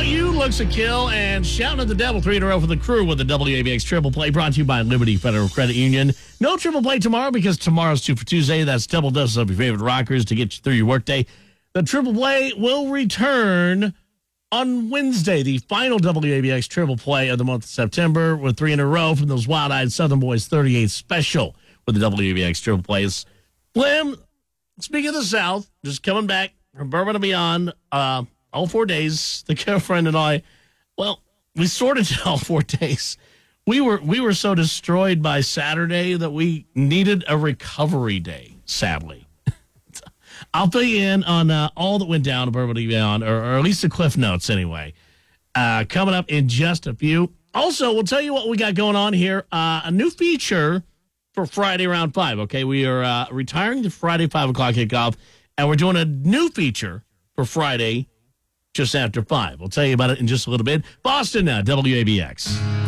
About You looks a kill, and Shouting at the Devil 3 in a row for the crew with the WABX Triple Play, brought to you by Liberty Federal Credit Union. No Triple Play tomorrow because tomorrow's 2 for Tuesday. That's double doses of your favorite rockers to get you through your workday. The Triple Play will return on Wednesday, the final WABX Triple Play of the month of September, with 3 in a row from those wild-eyed Southern Boys 38 special with the WABX Triple Plays. Slim, speaking of the South, just coming back from Bourbon and Beyond, all 4 days. The girlfriend and I, well, we sorted all 4 days. We were so destroyed by Saturday that we needed a recovery day, sadly. I'll fill you in on all that went down at Bourbon and Beyond, or at least the Cliff Notes anyway, coming up in just a few. Also, we'll tell you what we got going on here. A new feature for Friday around 5, okay? We are retiring the Friday 5 o'clock kickoff, and we're doing a new feature for Friday just after 5. We'll tell you about it in just a little bit. Boston now, WABX.